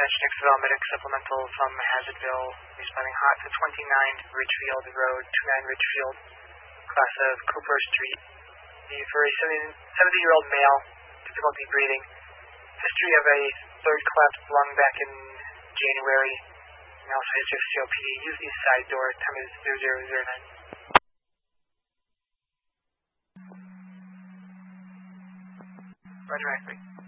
Dispatch Nixville Medic Supplemental from Hazardville, responding hot to 29 Ridgefield Road, 29 Ridgefield, class of Cooper Street. For a 70-year-old male, difficulty breathing, history of a third collapsed lung back in January, and also history of COPD. Use the side door, time is 0009. Roger,